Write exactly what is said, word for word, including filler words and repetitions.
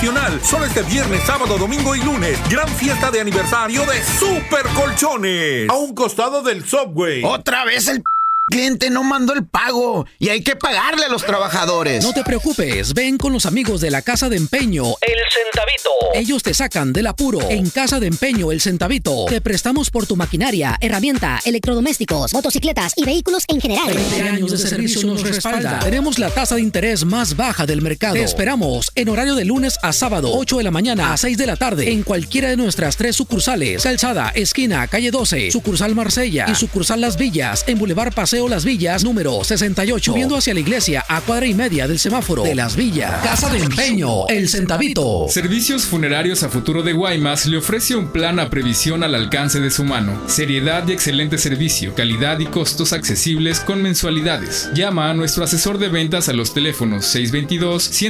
nacional. Solo este viernes, sábado, domingo y lunes. Gran fiesta de aniversario de Super Colchones. A un costado del Subway. Otra vez el cliente no mandó el pago y hay que pagarle a los trabajadores. No te preocupes, ven con los amigos de la Casa de Empeño El Centavito. Ellos te sacan del apuro. En Casa de Empeño El Centavito te prestamos por tu maquinaria, herramienta, electrodomésticos, motocicletas y vehículos en general. veinte años de servicio nos respalda. Tenemos la tasa de interés más baja del mercado. Te esperamos en horario de lunes a sábado, ocho de la mañana a seis de la tarde, en cualquiera de nuestras tres sucursales: Calzada, esquina, calle doce, sucursal Marsella y sucursal Las Villas, en Boulevard Paseo Las Villas, número sesenta y ocho, subiendo hacia la iglesia a cuadra y media del semáforo de Las Villas. Casa de Empeño El Centavito. Servicios Funerarios a Futuro de Guaymas le ofrece un plan a previsión al alcance de su mano. Seriedad y excelente servicio, calidad y costos accesibles con mensualidades. Llama a nuestro asesor de ventas a los teléfonos seis dos dos, uno cero